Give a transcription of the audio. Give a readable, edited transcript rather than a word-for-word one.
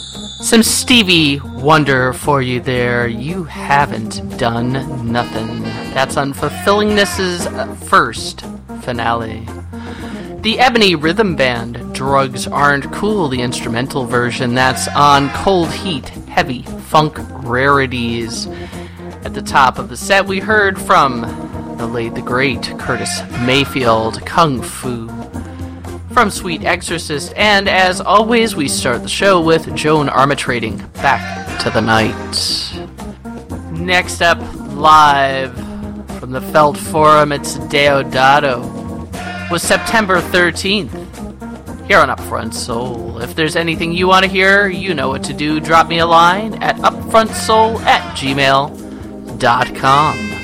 Some Stevie Wonder for you there. You haven't done nothing. That's Unfulfillingness's first finale. The Ebony Rhythm Band, Drugs Aren't Cool, the instrumental version. That's on Cold Heat, Heavy Funk Rarities. At the top of the set, we heard from the late, the great Curtis Mayfield, Kung Fu. From Sweet Exorcist, and as always, we start the show with Joan Armatrading, Back to the Night. Next up, live from the Felt Forum, it's Deodato, was September 13th, here on Upfront Soul. If there's anything you want to hear, you know what to do. Drop me a line at upfrontsoul@gmail.com.